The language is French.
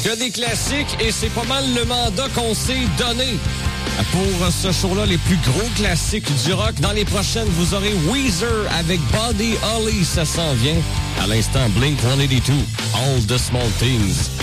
Que des classiques et c'est pas mal le mandat qu'on s'est donné. Pour ce show-là, les plus gros classiques du rock. Dans les prochaines, vous aurez Weezer avec Buddy Holly, ça s'en vient. À l'instant, Blink-182, All the Small Things.